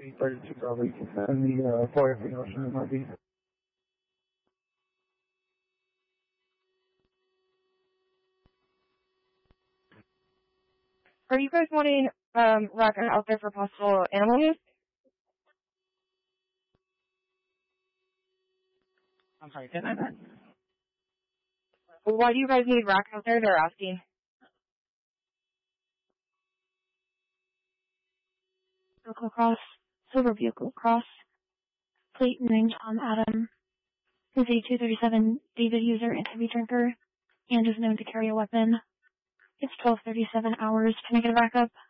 32 probably, and the fire extinguisher in Northeast. Are you guys wanting Raccoon out there for possible animal use? I'm sorry, didn't I? Why do you guys need Raccoon out there? They're asking. Vehicle Cross, Silver Vehicle Cross, plate and named Tom Adam, is a 237 David user and heavy drinker, and is known to carry a weapon. It's 12:37 hours. Can I get a backup?